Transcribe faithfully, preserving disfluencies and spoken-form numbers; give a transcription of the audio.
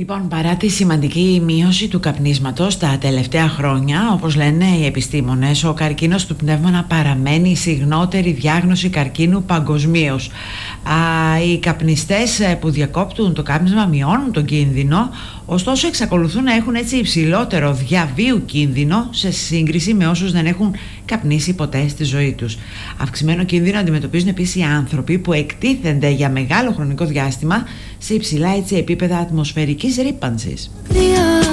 Λοιπόν, παρά τη σημαντική μείωση του καπνίσματος τα τελευταία χρόνια, όπως λένε οι επιστήμονες, ο καρκίνος του πνεύμονα παραμένει η συχνότερη διάγνωση καρκίνου παγκοσμίως. Οι καπνιστές που διακόπτουν το κάπνισμα μειώνουν τον κίνδυνο, ωστόσο εξακολουθούν να έχουν έτσι υψηλότερο διαβίου κίνδυνο σε σύγκριση με όσους δεν έχουν καπνίσει ποτέ στη ζωή τους. Αυξημένο κίνδυνο αντιμετωπίζουν επίσης οι άνθρωποι που εκτίθενται για μεγάλο χρονικό διάστημα σε υψηλά έτσι επίπεδα ατμοσφαιρικής ρύπανσης.